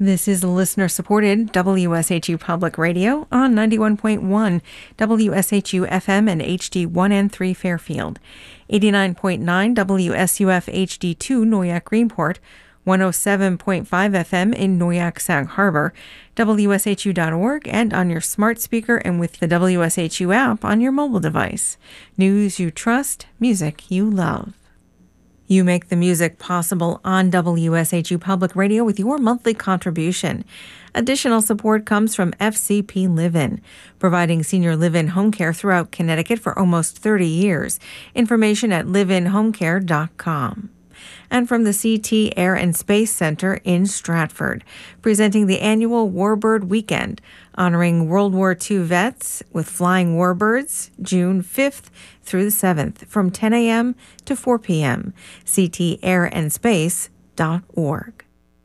This is listener-supported WSHU Public Radio on 91.1 WSHU FM and HD1 and 3 Fairfield, 89.9 WSUF HD2 Noyak Greenport, 107.5 FM in Noyak Sag Harbor, WSHU.org, and on your smart speaker and with the WSHU app on your mobile device. News you trust, music you love. You make the music possible on WSHU Public Radio with your monthly contribution. Additional support comes from FCP Live-In, providing senior live-in home care throughout Connecticut for almost 30 years. Information at liveinhomecare.com. And from the CT Air and Space Center in Stratford, presenting the annual Warbird Weekend, honoring World War II vets with Flying Warbirds, June 5th through the 7th, from 10 a.m. to 4 p.m. ctairanspace.org.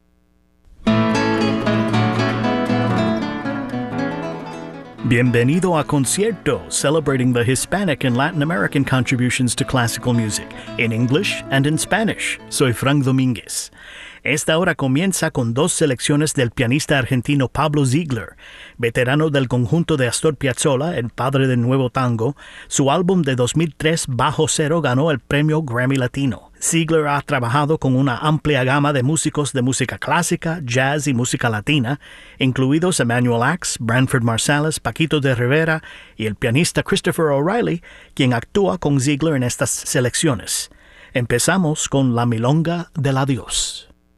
Bienvenido a Concierto, celebrating the Hispanic and Latin American contributions to classical music, in English and in Spanish. Soy Frank Domínguez. Esta hora comienza con dos selecciones del pianista argentino Pablo Ziegler, veterano del conjunto de Astor Piazzolla, el padre del nuevo tango. Su álbum de 2003, Bajo Cero, ganó el premio Grammy Latino. Ziegler ha trabajado con una amplia gama de músicos de música clásica, jazz y música latina, incluidos Emmanuel Ax, Branford Marsalis, Paquito de Rivera y el pianista Christopher O'Reilly, quien actúa con Ziegler en estas selecciones. Empezamos con La Milonga del Adiós.